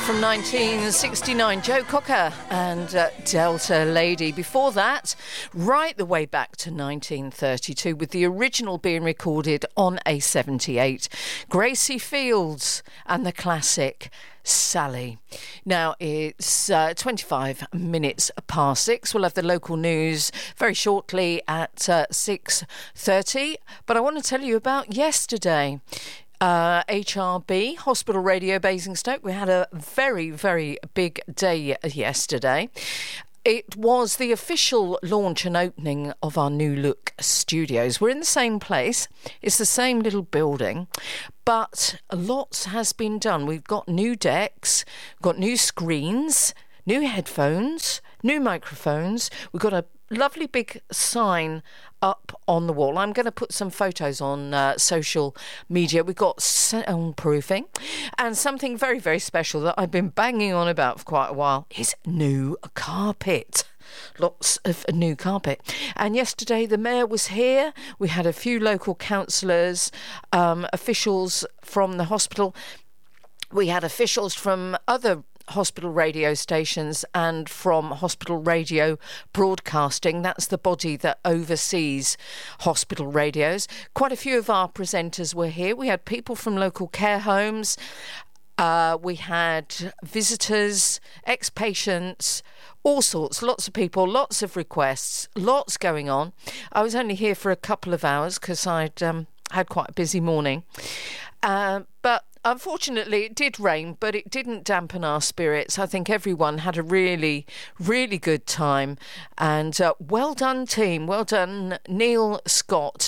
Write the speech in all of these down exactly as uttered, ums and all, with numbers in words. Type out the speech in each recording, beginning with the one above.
from nineteen sixty-nine, Joe Cocker and uh, Delta Lady. Before that, right the way back to nineteen thirty-two, with the original being recorded on A seventy-eight, Gracie Fields and the classic Sally. Now it's uh, twenty-five minutes past six. We'll have the local news very shortly at uh, six thirty, but I want to tell you about yesterday. Uh, H R B, Hospital Radio Basingstoke. We had a very, very big day yesterday. It was the official launch and opening of our new look studios. We're in the same place. It's the same little building, but lots has been done. We've got new decks, got new screens, new headphones, new microphones. We've got a lovely big sign up on the wall. I'm going to put some photos on uh, social media. We've got soundproofing, and something very, very special that I've been banging on about for quite a while is new carpet. Lots of new carpet. And yesterday the mayor was here. We had a few local councillors, um, officials from the hospital. We had officials from other hospital radio stations and from Hospital Radio Broadcasting. That's the body that oversees hospital radios. Quite a few of our presenters were here. We had people from local care homes. Uh, we had visitors, ex-patients, all sorts, lots of people, lots of requests, lots going on. I was only here for a couple of hours because I'd um, had quite a busy morning. Uh, but Unfortunately, it did rain, but it didn't dampen our spirits. I think everyone had a really, really good time. And uh, well done, team. Well done, Neil, Scott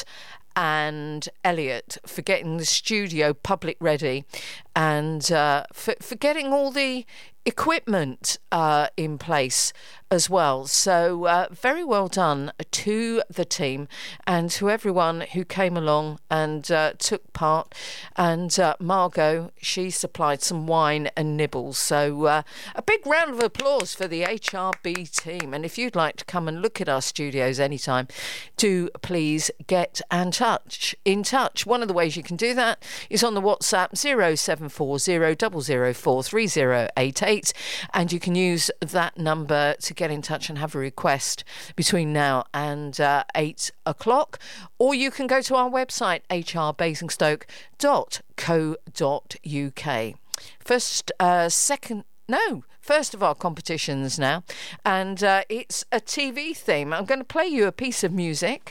and Elliot, for getting the studio public ready and uh, for, for getting all the equipment uh, in place as well. So uh, very well done to the team and to everyone who came along and uh, took part. And uh, Margot, she supplied some wine and nibbles. So uh, a big round of applause for the H R B team. And if you'd like to come and look at our studios anytime, do please get and touch in touch. One of the ways you can do that is on the WhatsApp zero seven four zero zero zero four three zero eight eight, and you can use that number to get in touch and have a request between now and uh, eight o'clock, or you can go to our website h r basingstoke dot co dot u k. First, uh, second, no, first of our competitions now, and uh, it's a T V theme. I'm going to play you a piece of music.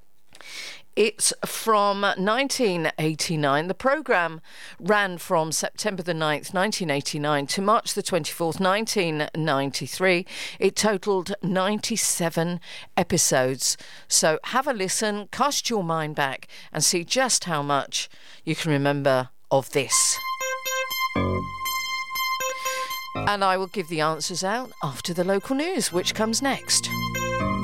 It's from nineteen eighty-nine. The programme ran from September the ninth, nineteen eighty-nine to March the twenty-fourth, nineteen ninety-three. It totalled ninety-seven episodes. So have a listen, cast your mind back and see just how much you can remember of this. And I will give the answers out after the local news, which comes next.